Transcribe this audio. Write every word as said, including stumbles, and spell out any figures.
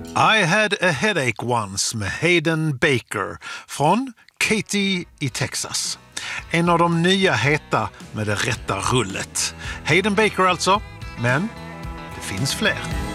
I had a headache once med Hayden Baker från Katy i Texas. En av de nya heta med det rätta rullet. Hayden Baker alltså, men det finns fler.